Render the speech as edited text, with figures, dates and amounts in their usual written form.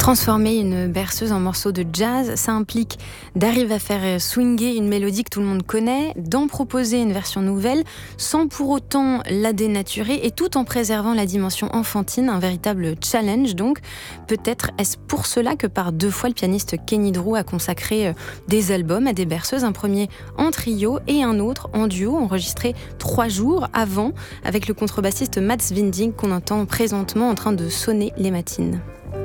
Transformer une berceuse en morceau de jazz, ça implique d'arriver à faire swinger une mélodie que tout le monde connaît, d'en proposer une version nouvelle, sans pour autant la dénaturer et tout en préservant la dimension enfantine, un véritable challenge donc. Peut-être est-ce pour cela que par 2 fois le pianiste Kenny Drew a consacré des albums à des berceuses, un premier en trio et un autre en duo, enregistré 3 jours avant avec le contrebassiste Mats Winding qu'on entend présentement en train de sonner les matines.